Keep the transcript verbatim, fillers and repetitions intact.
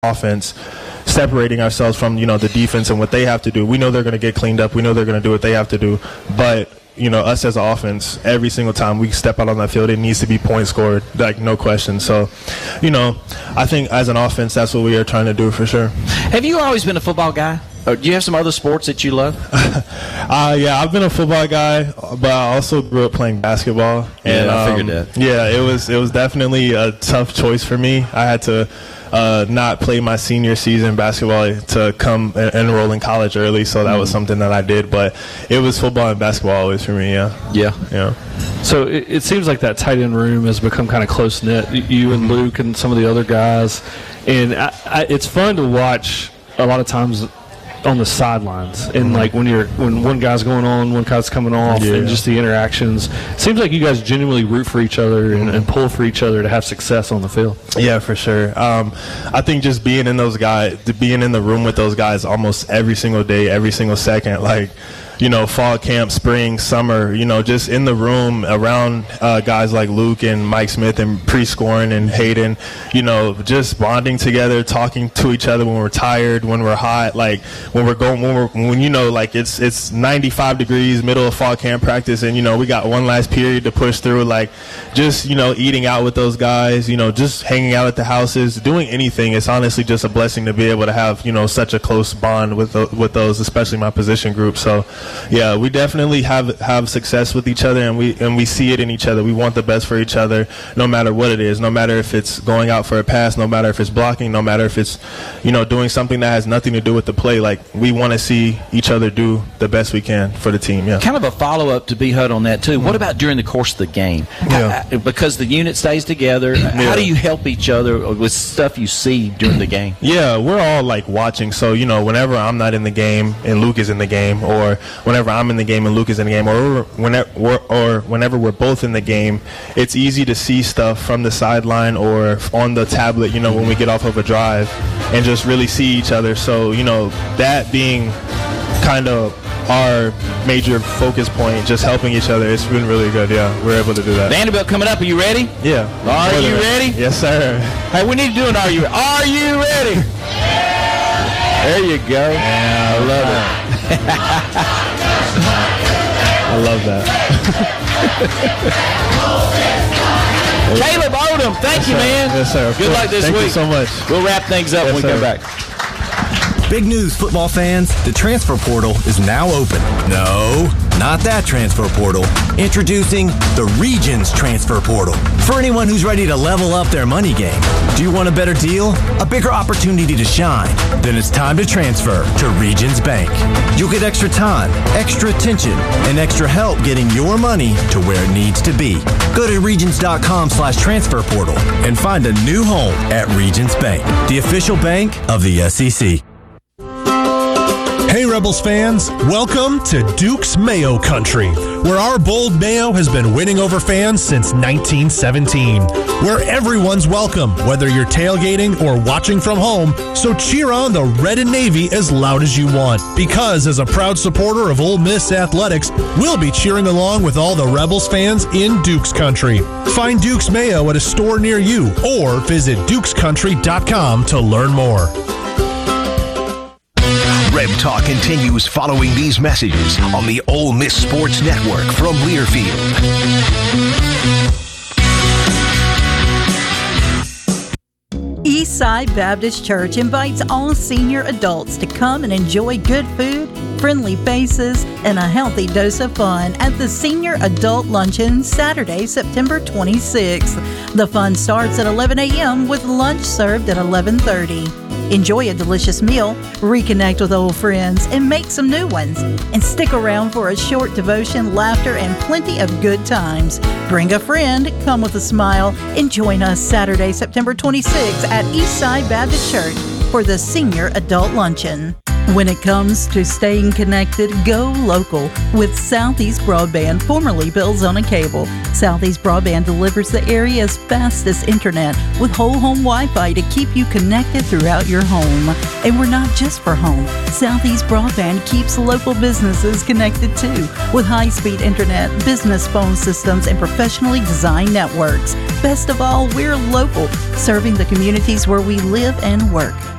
offense, separating ourselves from, you know, the defense and what they have to do. We know they're going to get cleaned up. We know they're going to do what they have to do. But, you know, us as an offense, every single time we step out on that field, it needs to be points scored, like, no question. So, you know, I think as an offense, that's what we are trying to do for sure. Have you always been a football guy? Or do you have some other sports that you love? uh, yeah, I've been a football guy, but I also grew up playing basketball. And, yeah, I um, figured that. Yeah, it was it was definitely a tough choice for me. I had to uh, not play my senior season basketball to come and enroll in college early, so that mm. was something that I did. But it was football and basketball always for me, yeah. Yeah. Yeah. So it, it seems like that tight end room has become kind of close-knit, you and Luke and some of the other guys. And I, I, it's fun to watch a lot of times on the sidelines, and mm-hmm. like when you're when one guy's going on, one guy's coming off, yeah. and just the interactions. It seems like you guys genuinely root for each other and, and pull for each other to have success on the field. Yeah, for sure. Um, I think just being in those guys, being in the room with those guys almost every single day, every single second, like, you know, fall camp, spring, summer, you know, just in the room around uh, guys like Luke and Mike Smith and pre-scoring and Hayden, you know, just bonding together, talking to each other when we're tired, when we're hot, like when we're going, when we're, when, you know, like it's it's ninety-five degrees, middle of fall camp practice, and, you know, we got one last period to push through, like just, you know, eating out with those guys, you know, just hanging out at the houses, doing anything. It's honestly just a blessing to be able to have, you know, such a close bond with the, with those, especially my position group. So, yeah, we definitely have have success with each other, and we and we see it in each other. We want the best for each other, no matter what it is, no matter if it's going out for a pass, no matter if it's blocking, no matter if it's, you know, doing something that has nothing to do with the play. Like, we want to see each other do the best we can for the team. Yeah. Kind of a follow-up to B. Hud on that, too. Mm-hmm. What about during the course of the game? Yeah. How, because the unit stays together, yeah. how do you help each other with stuff you see during the game? Yeah, we're all, like, watching. So, you know, whenever I'm not in the game and Luke is in the game, or whenever I'm in the game and Luke is in the game, or whenever, or whenever we're both in the game, it's easy to see stuff from the sideline or on the tablet, you know, when we get off of a drive, and just really see each other. So, you know, that being kind of our major focus point, just helping each other, it's been really good. Yeah, we're able to do that. Vanderbilt coming up. Are you ready? Yeah. Are you ready? Yes, sir. Hey, we need to do an Are You Are you ready? There you go. Yeah, I love it. I love that. Caleb Odom, thank yes, you, sir. man. Yes, sir. Good luck this thank week. Thank you so much. We'll wrap things up yes, when we sir. come back. Big news, football fans. The transfer portal is now open. No, not that transfer portal. Introducing the Regions Transfer Portal. For anyone who's ready to level up their money game. Do you want a better deal? A bigger opportunity to shine? Then it's time to transfer to Regions Bank. You'll get extra time, extra attention, and extra help getting your money to where it needs to be. Go to regions.com slash transfer portal and find a new home at Regions Bank, the official bank of the S E C. Hey Rebels fans, welcome to Duke's Mayo Country, where our bold mayo has been winning over fans since nineteen seventeen. Where everyone's welcome, whether you're tailgating or watching from home, so cheer on the Red and Navy as loud as you want. Because as a proud supporter of Ole Miss Athletics, we'll be cheering along with all the Rebels fans in Duke's Country. Find Duke's Mayo at a store near you or visit dukes country dot com to learn more. Reb Talk continues following these messages on the Ole Miss Sports Network from Learfield. Eastside Baptist Church invites all senior adults to come and enjoy good food, friendly faces, and a healthy dose of fun at the Senior Adult Luncheon Saturday, September twenty-sixth. The fun starts at eleven a.m. with lunch served at eleven thirty. Enjoy a delicious meal, reconnect with old friends, and make some new ones. And stick around for a short devotion, laughter, and plenty of good times. Bring a friend, come with a smile, and join us Saturday, September twenty-sixth at Eastside Baptist Church for the Senior Adult Luncheon. When it comes to staying connected, go local with Southeast Broadband, formerly Belzona Cable. Southeast Broadband delivers the area's fastest internet with whole home Wi-Fi to keep you connected throughout your home. And we're not just for home. Southeast Broadband keeps local businesses connected too with high-speed internet, business phone systems, and professionally designed networks. Best of all, we're local, serving the communities where we live and work.